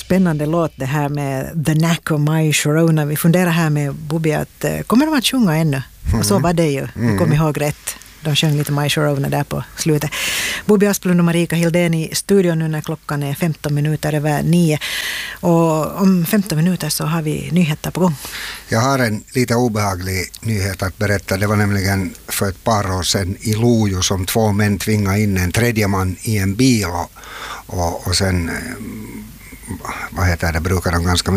spännande låt det här med The Knack of My Sharona. Vi funderar här med Bobby att kommer de att sjunga ännu? Och så var det ju, jag kommer ihåg rätt. De sjöng lite My Sharona där på slutet. Bobby Asplund och Marika Hildén i studion nu när klockan är 15 minuter över 9. Och om 15 minuter så har vi nyheter på gång. Jag har en lite obehaglig nyhet att berätta. Det var nämligen för ett par år sedan i Lojo som 2 män tvingade in en tredje man i en bil och sen, vad heter det, brukar de ganska